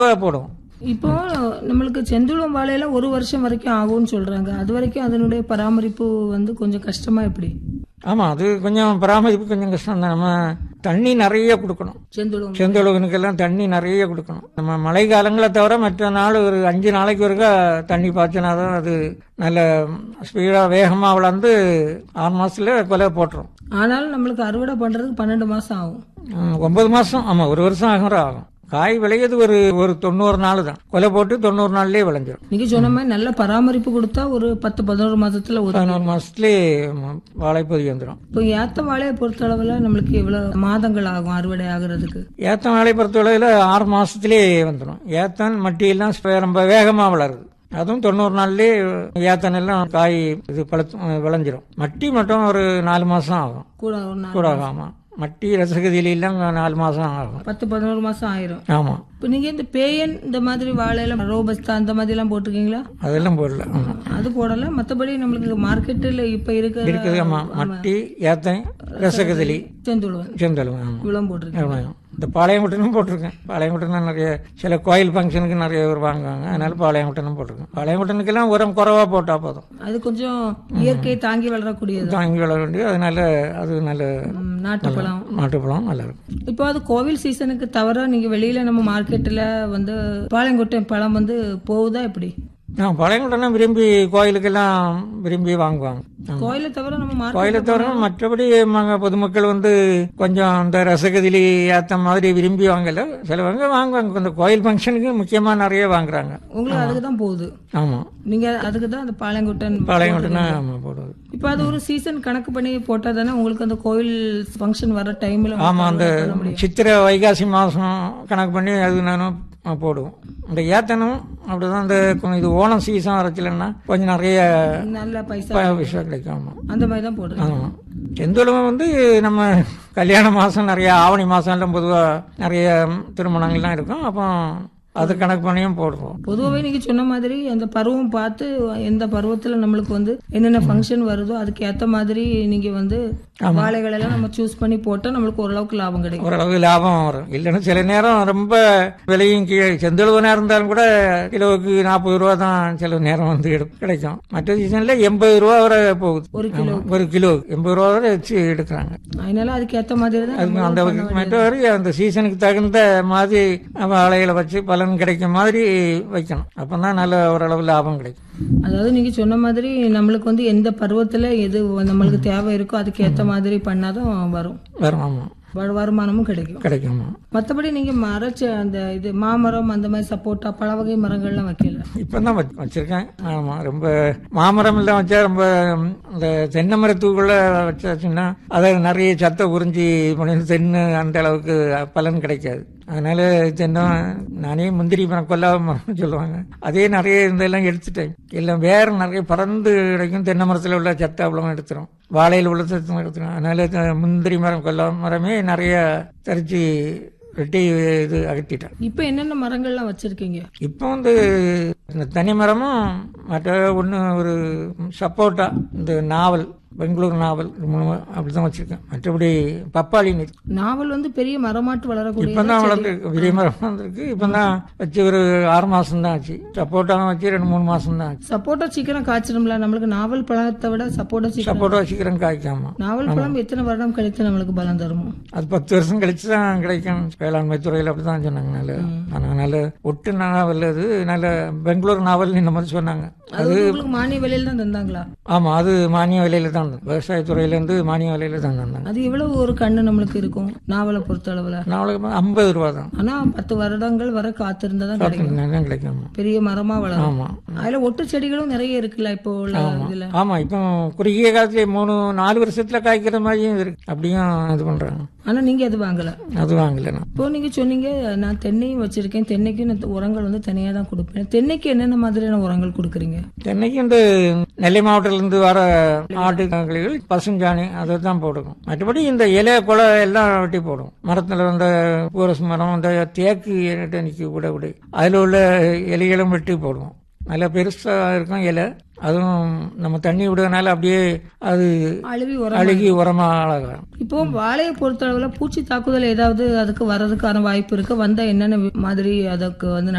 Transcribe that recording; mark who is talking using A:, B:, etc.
A: போடுவோம்.
B: இப்போ நம்மளுக்கு செந்துளம் வாழையில 1 வருஷம் வரைக்கும் ஆகும்னு சொல்றாங்க. அது வரைக்கும் அதனுடைய பராமரிப்பு கொஞ்சம் கஷ்டமா எப்படி?
A: ஆமா, அது கொஞ்சம் பராமரிப்பு கொஞ்சம் கஷ்டம் தான். நம்ம தண்ணி நிறைய கொடுக்கணும். செந்துளவனுக்கெல்லாம் தண்ணி நிறைய கொடுக்கணும். நம்ம மழை காலங்களை தவிர மற்ற நாள் ஒரு 5 நாளைக்கு ஒருக்கா தண்ணி பாய்ச்சினாதான் அது நல்ல ஸ்பீடா வேகமா வளர்ந்து 6 மாசத்துல கொலை போட்டுரும்.
B: ஆனாலும் நம்மளுக்கு அறுவடை பண்றதுக்கு 12 மாசம் ஆகும்.
A: 9 மாசம். ஆமா, 1 வருஷம் ஆகும். காய் விளையது ஒரு 90 நாள் தான். கொலை போட்டு 90 நாள்லயே விளைஞ்சிடும்.
B: நீங்க சொன்ன மாதிரி நல்ல பராமரிப்பு கொடுத்தா ஒரு 10-11 மாசத்துல
A: 11 மாசத்துலயே வாழைப்பொதி வந்துடும்.
B: இப்போ ஏத்த வாழையை பொறுத்த அளவுல நம்மளுக்கு எவ்வளவு மாதங்கள் ஆகும் அறுவடை ஆகுறதுக்கு?
A: ஏத்தன் வாழை பொறுத்த அளவுல 6 மாசத்துலயே வந்துடும். ஏத்தன் மட்டியெல்லாம் ரொம்ப வேகமா வளருது. அதுவும் 90 நாள்லயே ஏத்தன் எல்லாம் காய் இது விளைஞ்சிடும். மட்டி மட்டும் ஒரு 4 மாசம் ஆகும். கூட ஆகும். மட்டி ரசகதியில எல்லாம் 4 மாசம் ஆகும்.
B: 10-11 மாசம் ஆயிரும்.
A: ஆமா.
B: இப்ப நீங்க இந்த பேயன் இந்த மாதிரி வாழையில ரோபஸ்டா அந்த மாதிரி எல்லாம் போட்டிருக்கீங்களா?
A: அதெல்லாம் போடல.
B: அது போடல. மத்தபடி நம்மளுக்கு மார்க்கெட்ல இப்ப இருக்குது.
A: ஆமா, மட்டி, ஏத்தன், ரசகதிலி, செந்தளம்
B: இவ்வளவு போட்டிருக்கேன்.
A: இந்த பாளையங்குட்டனும் போட்டிருக்கேன். பாளையங்குட்டன் நிறைய சில கோயில் ஃபங்க்ஷனுக்கு நிறைய பேர் வாங்குவாங்க. அதனால பாளையங்குட்டனும் போட்டிருக்கேன். பாளையங்குட்டனுக்கெல்லாம் உரம் குறைவா போட்டா போதும்.
B: அது கொஞ்சம் இயற்கை தாங்கி வளரக்கூடியது.
A: தாங்கி வளர வேண்டியது. அதனால அது நல்ல
B: நாட்டுப்பழம்
A: நல்லா இருக்கும்.
B: இப்போ அது கோவில் சீசனுக்கு தவிர நீங்க வெளியில நம்ம மார்க்கெட்ல பாளையங்குட்டை பழம் போகுதா எப்படி?
A: பாளையங்குட்டனும் விரும்பி கோயிலுக்கெல்லாம் விரும்பி வாங்குவாங்க.
B: கோயிலை
A: தவிர மற்றபடி பொதுமக்கள் கொஞ்சம் இந்த ரசகதிலி ஏத்த மாதிரி விரும்பி வாங்கல. சிலவங்க வாங்குவாங்க. இந்த கோயில் ஃபங்க்ஷனுக்கு முக்கியமா நிறைய வாங்குறாங்க.
B: உங்களுக்கு அதுக்குதான் போகுது.
A: ஆமா,
B: நீங்க அதுக்குதான் அந்த பாளையங்குட்டன்
A: போடுவது.
B: இப்ப அது ஒரு சீசன் கணக்கு பண்ணி போட்டா தானே உங்களுக்கு அந்த கோயில் ஃபங்க்ஷன் வர டைம்ல.
A: ஆமா, அந்த சித்திரை வைகாசி மாசம் கணக்கு பண்ணி அது நானும் போடுவோம். இந்த ஏத்தனும் அப்படிதான். இந்த இது ஓணம் சீசன் வரச்சுலன்னா கொஞ்சம் நிறைய
B: நல்ல பைசா
A: கிடைக்கும்.
B: அந்த மாதிரி தான் போடுறோம்.
A: செந்துளம் நம்ம கல்யாண மாசம் நிறைய ஆவணி மாசம் எல்லாம் பொதுவா நிறைய திருமணங்கள்லாம் இருக்கும். அப்போ அது கணக்கு பண்ணியும் போடுவோம்.
B: பொதுவாகவே நீங்க சொன்ன மாதிரி அந்த பருவம் பார்த்து எந்த பருவத்துல நம்மளுக்கு என்னென்ன ஃபங்க்ஷன் வருதோ அதுக்கு ஏத்த மாதிரி நீங்க வாழைகள் எல்லாம் நம்ம சூஸ் பண்ணி போட்டா நம்மளுக்கு ஓரளவுக்கு லாபம் கிடைக்கும்.
A: ஓரளவுக்கு லாபம் வரும். இல்லைன்னா சில நேரம் ரொம்ப விலையும் செந்துளவனா இருந்தாலும் கூட கிலோவுக்கு 40 ரூபா தான் சில நேரம் கிடைக்கும். மற்ற சீசன்ல 80 ரூபா வரை போகுது. ஒரு கிலோ 80 ரூபா வரை வச்சு எடுக்கிறாங்க.
B: அதனால அதுக்கு ஏத்த மாதிரி தான்
A: அந்த சீசனுக்கு தகுந்த மாதிரி வாழைகளை வச்சு பலன் கிடைக்கும் மாதிரி வைக்கணும். அப்பதான் நல்ல ஓரளவு லாபம் கிடைக்கும்.
B: அதாவது நீங்க சொன்ன மாதிரி நம்மளுக்கு எந்த பருவத்துல எது நம்மளுக்கு தேவை இருக்கோ அதுக்கு ஏத்த மாதிரி பண்ணாதான் வரும்.
A: ஆமா,
B: வருமானமும் கிடைக்கும். மற்றபடி நீங்க அந்த இது மாமரம் அந்த மாதிரி சப்போட்டா பல வகை மரங்கள்லாம் வைக்கல?
A: இப்பதான் வச்சிருக்கேன். ஆமா, ரொம்ப மாமரம் எல்லாம் வச்சா ரொம்ப இந்த தென்னை மரத்துக்குள்ள வச்சாச்சுன்னா அதை நிறைய சத்தை உறிஞ்சி தென்னை அந்த அளவுக்கு பலன் கிடைக்காது. அதனால தென்னம் நானே முந்திரி மரம் கொல்லாத மரம் சொல்லுவாங்க. அதே நிறைய இருந்தெல்லாம் எடுத்துட்டேன். எல்லாம் வேற நிறைய பறந்து கிடைக்கும். தென்னை மரத்துல உள்ள சத்தை அவ்வளவு எடுத்துரும். வாழையில் உள்ள சத்தம் எடுத்துரும். அதனால முந்திரி மரம் கொல்லாத மரமே நிறைய தரிச்சு வெட்டி இது அகற்றிட்டேன்.
B: இப்ப என்னென்ன மரங்கள்லாம் வச்சிருக்கீங்க?
A: இப்போ இந்த தனி மரமும் மற்ற ஒரு சப்போட்டா, இந்த நாவல், பெங்களூர் நாவல் அப்படிதான் வச்சிருக்கேன். மற்றபடி பப்பாளி
B: நாவல் பெரிய மரமாட்டு வளரக்கூடிய
A: இப்பதான் வளர்ந்துருக்கு. பெரிய மரம் வந்திருக்கு. இப்பதான் வச்சு ஒரு 6 மாசம் தான் ஆச்சு. சப்போட்டா வச்சு 2-3 மாசம் தான் ஆச்சு.
B: சப்போட்டா சீக்கிரம் காய்ச்சிடும்ல நம்மளுக்கு. நாவல் பழத்தை விட சப்போட்டா
A: சீக்கிரம் காய்க்காம.
B: நாவல் பழம் எத்தனை வருடம் கழித்து நம்மளுக்கு பலன் தருமோ?
A: அது 10 வருஷம் கழிச்சுதான் கிடைக்கும். வேளாண்மை துறையில் அப்படிதான் சொன்னாங்க. நல்ல ஒட்டு நாவல், அது நல்ல பெங்களூர் நாவல் இந்த மாதிரி சொன்னாங்க.
B: அது மானிய விலையில தான் தந்தாங்களா?
A: ஆமா, அது மானிய விலையில தான். விவசாயத்துறையில இருந்து மானிய விலையில தான் தந்தாங்க.
B: அது எவ்வளவு ஒரு கண்ணு நம்மளுக்கு இருக்கும் நாவலை பொறுத்த அளவுல?
A: நாவலுக்கு 50 ரூபா தான்.
B: ஆனா 10 வருடங்கள் வரை காத்திருந்ததான் கிடைக்கும். பெரிய மரமா வளரும்.
A: ஆமா,
B: அதுல ஒட்டு செடிகளும் நிறைய இருக்குல்ல இப்போ உள்ள.
A: ஆமா, இப்போ குறுகிய காலத்துல 3-4 வருஷத்துல காய்க்கிற மாதிரியும் இருக்கு. அப்படியும் இது பண்றாங்க.
B: ஆனா நீங்க அது வாங்கல?
A: அது வாங்கல.
B: இப்போ நீங்க சொன்னீங்க நான் தென்னையும் வச்சிருக்கேன். தென்னைக்கு உரங்கள் தனியா தான் கொடுப்பேன். தென்னைக்கு என்னென்ன மாதிரியான உரங்கள் கொடுக்குறீங்க?
A: தென்னைக்கு நெல்லை மாவட்டத்துல இருந்து வர ஆட்டு கழிவுகள், பசுஞ்சாணி அதை தான் போடுவோம். மற்றபடி இந்த இலை கொலை எல்லாம் வெட்டி போடுவோம். மரத்துல பூரஸ் மரம், இந்த தேக்கு நிக்க கூட அதுல உள்ள இலைகளும் வெட்டி போடுவோம். நல்லா பெருசா இருக்கும் இலை. அதுவும் நம்ம தண்ணி விடுறதுனால அப்படியே அது அழுகி உரமா ஆகும்.
B: இப்போ வாழையை பொறுத்தளவுல பூச்சி தாக்குதல் ஏதாவது அதுக்கு வர்றதுக்கான வாய்ப்பு இருக்கு? வந்தா என்னென்ன மாதிரி அதுக்கு வந்து